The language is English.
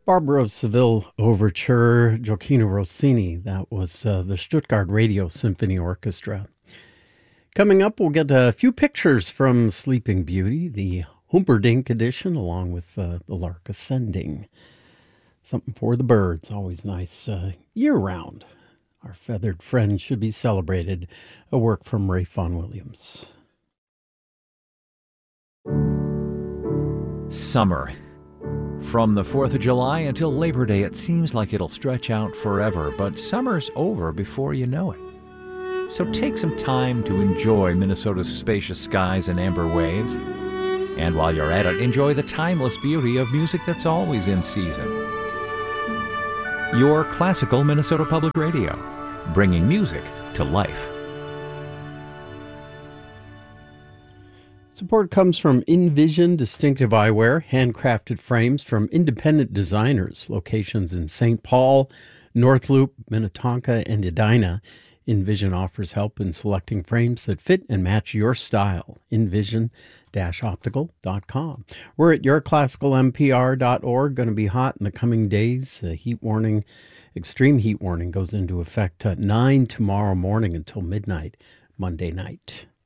Barbara of Seville Overture, Gioacchino Rossini. That was the Stuttgart Radio Symphony Orchestra. Coming up, we'll get a few pictures from Sleeping Beauty, the Humperdinck edition, along with the Lark Ascending. Something for the birds, always nice year-round. Our feathered friends should be celebrated. A work from Ralph Vaughan Williams. Summer. From the 4th of July until Labor Day, it seems like it'll stretch out forever, but summer's over before you know it. So take some time to enjoy Minnesota's spacious skies and amber waves. And while you're at it, enjoy the timeless beauty of music that's always in season. Your classical Minnesota Public Radio, bringing music to life. Support comes from InVision Distinctive Eyewear, handcrafted frames from independent designers. Locations in St. Paul, North Loop, Minnetonka, and Edina. InVision offers help in selecting frames that fit and match your style. InVision-optical.com. We're at yourclassicalmpr.org. Going to be hot in the coming days. Heat warning, extreme heat warning goes into effect at 9 tomorrow morning until midnight, Monday night.